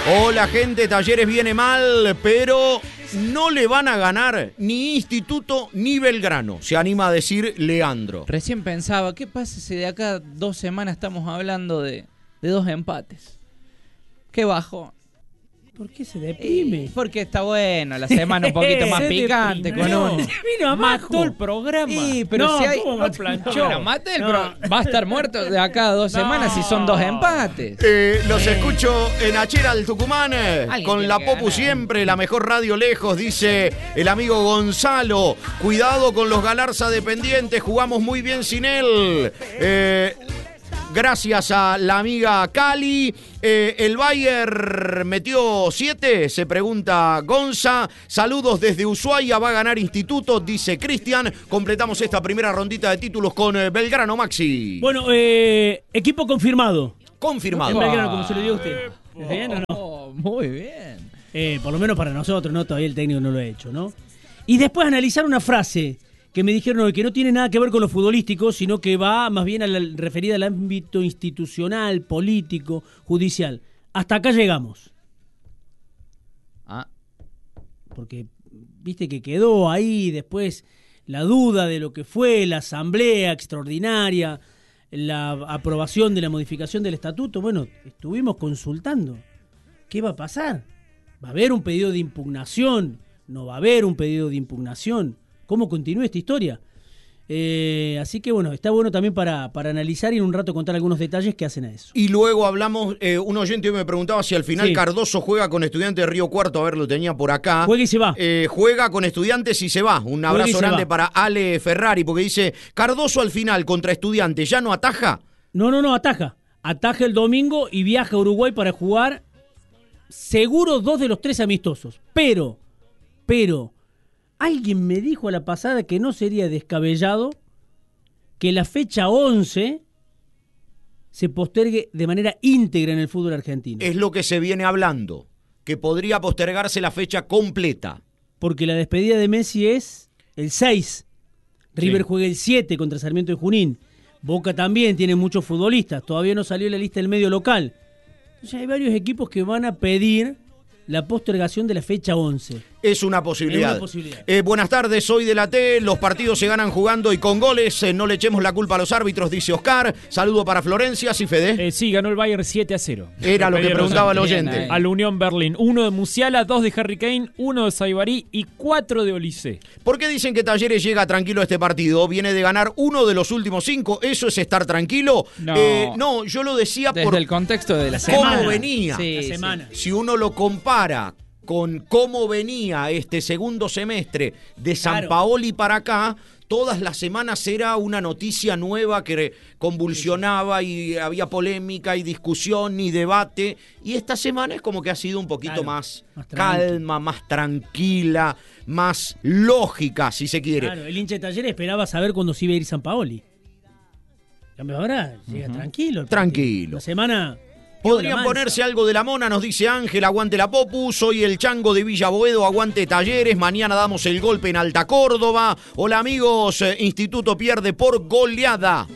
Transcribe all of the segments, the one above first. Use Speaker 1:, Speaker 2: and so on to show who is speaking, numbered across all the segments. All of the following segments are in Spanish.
Speaker 1: Hola gente, Talleres viene mal, pero no le van a ganar ni Instituto ni Belgrano, se anima a decir Leandro.
Speaker 2: Recién pensaba, ¿qué pasa si de acá 2 semanas estamos hablando de 2 empates? Qué bajo.
Speaker 3: ¿Por qué se deprime?
Speaker 2: Porque está bueno, la semana un poquito más picante. Con un...
Speaker 3: Vino
Speaker 4: mató el programa.
Speaker 2: Sí, pero
Speaker 3: No,
Speaker 2: si hay...
Speaker 3: ¿cómo planchó?
Speaker 2: Pero mate el va a estar muerto de acá a 2 semanas si son 2 empates.
Speaker 1: Los escucho en Achera del Tucumán, con la Popu siempre, la mejor radio lejos, dice el amigo Gonzalo. Cuidado con los Galarza dependientes, jugamos muy bien sin él. Gracias a la amiga Cali. ¿El Bayern metió 7? Se pregunta Gonza. Saludos desde Ushuaia, va a ganar Instituto, dice Cristian. Completamos esta primera rondita de títulos con Belgrano, Maxi.
Speaker 3: Bueno, equipo confirmado.
Speaker 1: Confirmado.
Speaker 3: En Belgrano, como se lo dio a usted. ¿Es bien o no?
Speaker 2: Muy bien.
Speaker 3: Por lo menos para nosotros, ¿no? Todavía el técnico no lo ha hecho, ¿no? Y después analizar una frase que me dijeron que no tiene nada que ver con lo futbolístico, sino que va más bien referida al ámbito institucional, político, judicial. Hasta acá llegamos. Porque, viste que quedó ahí después la duda de lo que fue la asamblea extraordinaria, la aprobación de la modificación del estatuto. Bueno, estuvimos consultando. ¿Qué va a pasar? ¿Va a haber un pedido de impugnación? ¿No va a haber un pedido de impugnación? ¿Cómo continúa esta historia? Así que bueno, está bueno también para analizar y en un rato contar algunos detalles que hacen a eso.
Speaker 1: Y luego hablamos, un oyente me preguntaba si al final Cardoso juega con Estudiantes de Río Cuarto, a ver, lo tenía por acá.
Speaker 3: Juega y se va.
Speaker 1: Juega con Estudiantes y se va. Un abrazo grande para Ale Ferrari, porque dice, Cardoso al final contra Estudiantes, ¿ya no ataja?
Speaker 3: No, ataja. Ataja el domingo y viaja a Uruguay para jugar seguro 2 de los 3 amistosos. Pero... alguien me dijo a la pasada que no sería descabellado que la fecha 11 se postergue de manera íntegra en el fútbol argentino.
Speaker 1: Es lo que se viene hablando, que podría postergarse la fecha completa.
Speaker 3: Porque la despedida de Messi es el 6. River juega el 7 contra Sarmiento de Junín. Boca también tiene muchos futbolistas. Todavía no salió la lista del medio local. Entonces hay varios equipos que van a pedir la postergación de la fecha 11.
Speaker 1: Es una posibilidad. Buenas tardes, soy de la T. Los partidos se ganan jugando y con goles. No le echemos la culpa a los árbitros, dice Oscar. Saludo para Florencia, ¿sí, Fede?
Speaker 4: Sí, ganó el Bayern 7-0.
Speaker 1: Era lo que preguntaba el oyente.
Speaker 4: A la Unión Berlín. 1 de Musiala, 2 de Harry Kane, 1 de Saibari y 4 de Olise.
Speaker 1: ¿Por qué dicen que Talleres llega tranquilo a este partido? Viene de ganar 1 de los últimos 5. ¿Eso es estar tranquilo? No, yo lo decía
Speaker 2: desde
Speaker 1: por
Speaker 2: el contexto de la semana.
Speaker 1: Cómo venía.
Speaker 3: La semana.
Speaker 1: Si uno lo compara con cómo venía este segundo semestre de Sampaoli para acá, todas las semanas era una noticia nueva que convulsionaba y había polémica y discusión y debate. Y esta semana es como que ha sido un poquito más calma, más tranquila, más lógica, si se quiere.
Speaker 3: Claro, el hincha de Talleres esperaba saber cuándo se iba a ir Sampaoli. Ahora llega tranquilo. La semana...
Speaker 1: Podrían ponerse algo de la mona, nos dice Ángel, aguante la Popu, soy el Chango de Villa Boedo, aguante Talleres, mañana damos el golpe en Alta Córdoba. Hola amigos, Instituto pierde por goleada.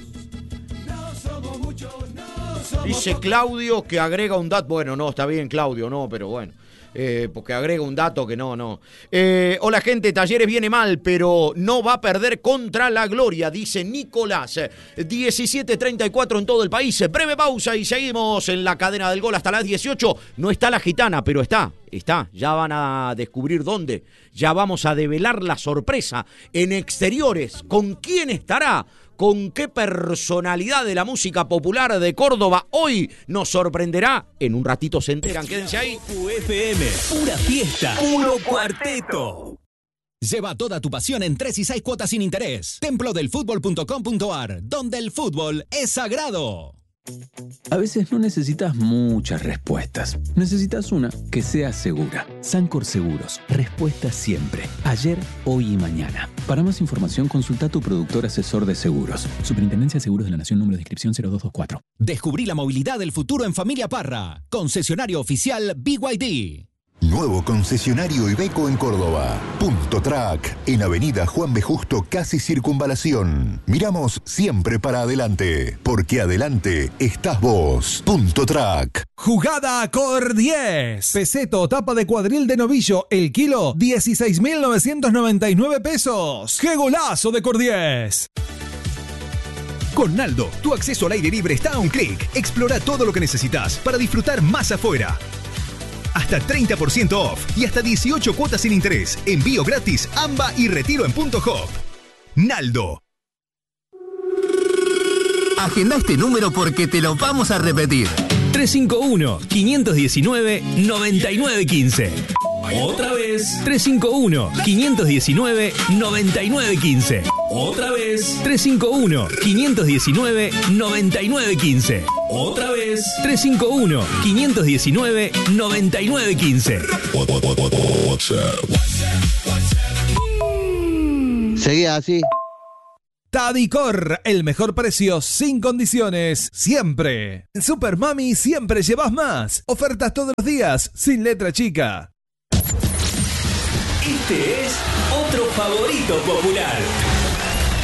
Speaker 1: Dice Claudio que agrega un dato, bueno, no, está bien Claudio, no, pero bueno. Porque agrega un dato que no. Hola gente, Talleres viene mal, pero no va a perder contra la Gloria, dice Nicolás. 17:34 en todo el país. Breve pausa y seguimos en la cadena del gol hasta las 18. No está la gitana, pero está. Ya van a descubrir dónde. Ya vamos a develar la sorpresa. En exteriores, ¿con quién estará? ¿Con qué personalidad de la música popular de Córdoba hoy nos sorprenderá? En un ratito se enteran, quédense ahí.
Speaker 5: UFM, pura fiesta, puro cuarteto. Lleva toda tu pasión en 3 y 6 cuotas sin interés. Templodelfutbol.com.ar, donde el fútbol es sagrado.
Speaker 6: A veces no necesitas muchas respuestas. Necesitas una que sea segura. Sancor Seguros. Respuesta siempre. Ayer, hoy y mañana. Para más información, consulta a tu productor asesor de seguros. Superintendencia de Seguros de la Nación, número de inscripción 0224.
Speaker 5: Descubrí la movilidad del futuro en Familia Parra. Concesionario oficial BYD.
Speaker 7: Nuevo concesionario Iveco en Córdoba. Punto Track, en Avenida Juan B. Justo, casi Circunvalación. Miramos siempre para adelante, porque adelante estás vos. Punto Track.
Speaker 8: Jugada Cor 10. Peseto o tapa de cuadril de novillo, el kilo, 16.999 pesos. ¡Qué golazo de Cor 10!
Speaker 9: Con Naldo, tu acceso al aire libre está a un clic. Explora todo lo que necesitas para disfrutar más afuera. Hasta 30% off y hasta 18 cuotas sin interés. Envío gratis, AMBA y retiro en Punto Hop. Naldo.
Speaker 10: Agenda este número porque te lo vamos a repetir.
Speaker 5: 351-519-9915. Otra vez. 351-519-9915. Otra vez. 351-519-9915. Otra vez. 351-519-9915.
Speaker 10: Seguí así.
Speaker 8: Tadicor, el mejor precio sin condiciones, siempre. En Super Mami siempre llevas más. Ofertas todos los días, sin letra chica.
Speaker 5: Este es otro favorito popular.